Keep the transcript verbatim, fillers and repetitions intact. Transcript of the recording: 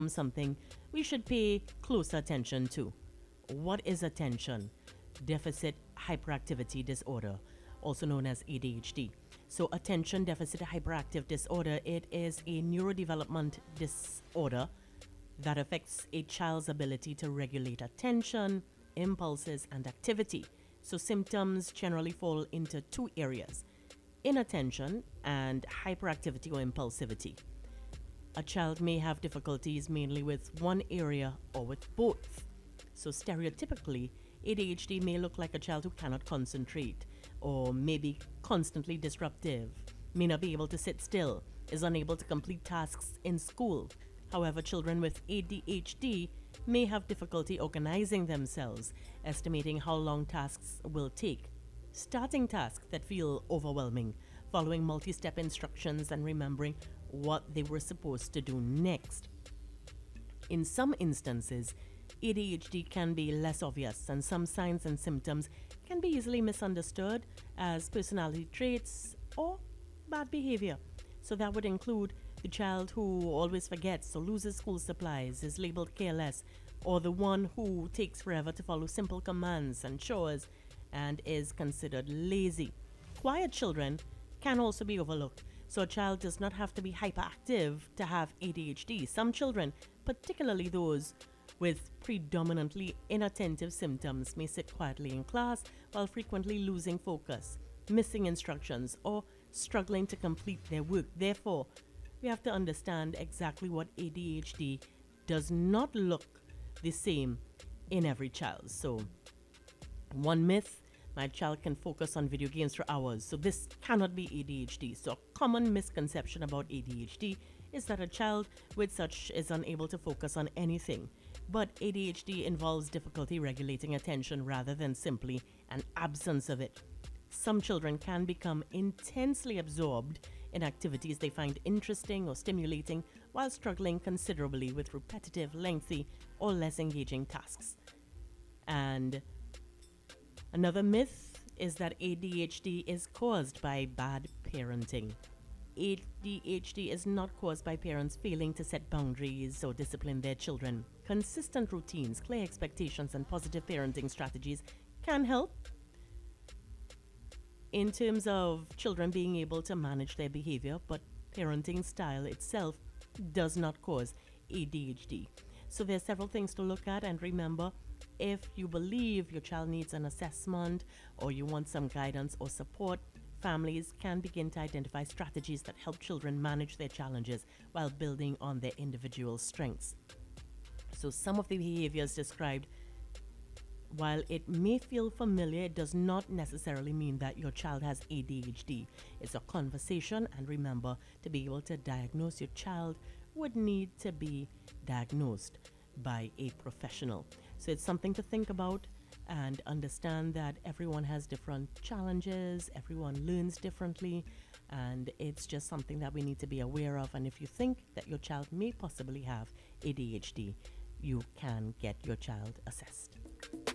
something we should pay closer attention to. What is attention deficit hyperactivity disorder, also known as A D H D? So, attention deficit hyperactive disorder, it is a neurodevelopment disorder that affects a child's ability to regulate attention, impulses, and activity. So, symptoms generally fall into two areas: inattention and hyperactivity or impulsivity. A child may have difficulties mainly with one area or with both. So, stereotypically, A D H D may look like a child who cannot concentrate, or may be constantly disruptive, may not be able to sit still, is unable to complete tasks in school. However, children with A D H D may have difficulty organizing themselves, estimating how long tasks will take, starting tasks that feel overwhelming, following multi step instructions, and remembering what they were supposed to do next. In some instances, A D H D can be less obvious, and some signs and symptoms can be easily misunderstood as personality traits or bad behavior. So, that would include the child who always forgets or loses school supplies, is labeled careless, or the one who takes forever to follow simple commands and chores and is considered lazy. Quiet children can also be overlooked. So, a child does not have to be hyperactive to have A D H D. Some children, particularly those with predominantly inattentive symptoms, may sit quietly in class while frequently losing focus, missing instructions, or struggling to complete their work. Therefore, we have to understand exactly what A D H D does not look the same in every child. So, one myth: my child can focus on video games for hours. So, this cannot be A D H D. So, a common misconception about A D H D is that a child with such is unable to focus on anything. But A D H D involves difficulty regulating attention rather than simply an absence of it. Some children can become intensely absorbed in activities they find interesting or stimulating while struggling considerably with repetitive, lengthy, or less engaging tasks. And another myth is that A D H D is caused by bad parenting. A D H D is not caused by parents failing to set boundaries or discipline their children. Consistent routines, clear expectations, and positive parenting strategies can help in terms of children being able to manage their behavior, but parenting style itself does not cause A D H D. So there's several things to look at, and remember, if you believe your child needs an assessment or you want some guidance or support, families can begin to identify strategies that help children manage their challenges while building on their individual strengths. So some of the behaviors described, while it may feel familiar, it does not necessarily mean that your child has A D H D. It's a conversation, and remember, to be able to diagnose your child would need to be diagnosed by a professional. So it's something to think about, and understand that everyone has different challenges, everyone learns differently, and it's just something that we need to be aware of. And if you think that your child may possibly have A D H D, you can get your child assessed.